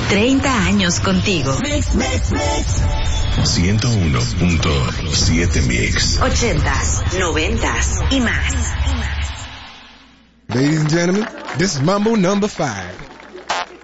30 años contigo. 101.7 Mix. 80s, 90s y más. Ladies and gentlemen, this is Mambo number 5.